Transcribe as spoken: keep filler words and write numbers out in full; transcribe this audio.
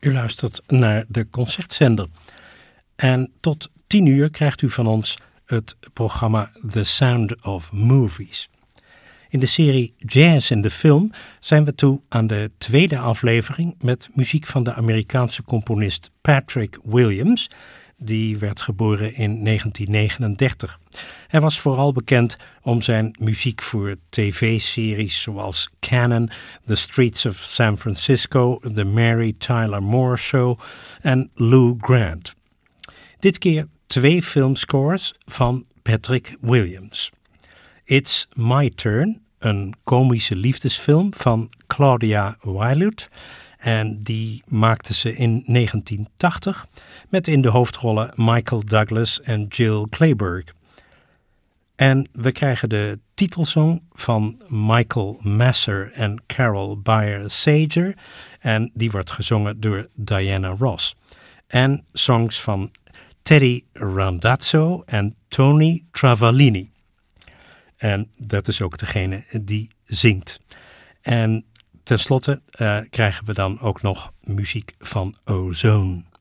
U luistert naar de Concertzender. En tot tien uur krijgt u van ons het programma The Sound of Movies. In de serie Jazz in de Film zijn we toe aan de tweede aflevering met muziek van de Amerikaanse componist Patrick Williams. Die werd geboren in negentien negenendertig. Hij was vooral bekend om zijn muziek voor tv-series zoals Cannon, The Streets of San Francisco, The Mary Tyler Moore Show en Lou Grant. Dit keer twee filmscores van Patrick Williams. It's My Turn, een komische liefdesfilm van Claudia Weilut. En die maakte ze in negentien tachtig met in de hoofdrollen Michael Douglas en Jill Clayburgh. En we krijgen de titelsong van Michael Masser en Carol Bayer-Sager. En die wordt gezongen door Diana Ross. En songs van Teddy Randazzo en Tony Travaglini. En dat is ook degene die zingt. En ten slotte uh, krijgen we dan ook nog muziek van Ozone.